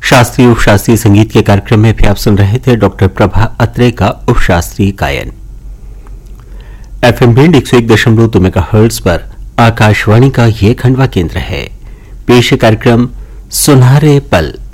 शास्त्रीय उपशास्त्रीय संगीत के कार्यक्रम में भी आप सुन रहे थे डॉक्टर प्रभा अत्रे का उपशास्त्रीय गायन। एफएम बैंड 101.2 मेगाहर्ट्ज पर आकाशवाणी का ये खंडवा केंद्र है। पेश कार्यक्रम सुनहरे पल।